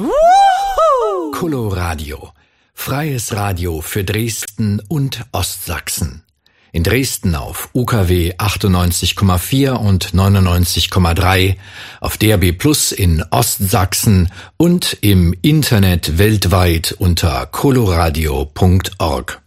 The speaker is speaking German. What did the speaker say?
Coloradio. Freies Radio für Dresden und Ostsachsen. In Dresden auf UKW 98,4 und 99,3, auf DAB+ in Ostsachsen und im Internet weltweit unter coloradio.org.